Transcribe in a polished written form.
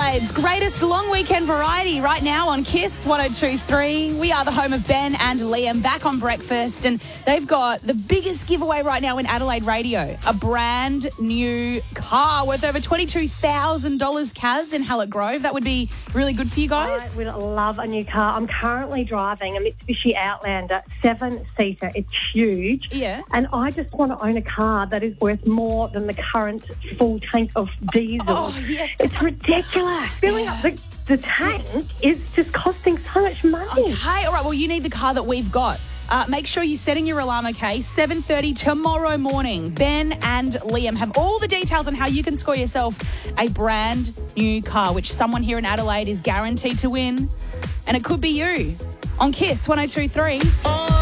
Adelaide's greatest long weekend variety right now on KISS 102.3. We are the home of Ben and Liam back on breakfast, and they've got the biggest giveaway right now in Adelaide radio, a brand new car worth over $22,000, Kaz, in Hallett Grove. That would be really good for you guys. I would love a new car. I'm currently driving a Mitsubishi Outlander 7-seater. It's huge. Yeah. And I just want to own a car that is worth more than the current full tank of diesel. Oh, yeah. It's ridiculous. Filling up the tank is just costing so much money. Okay, all right, well, you need the car that we've got. Make sure you're setting your alarm, okay? 7:30 tomorrow morning. Ben and Liam have all the details on how you can score yourself a brand new car, which someone here in Adelaide is guaranteed to win. And it could be you on KISS 102.3.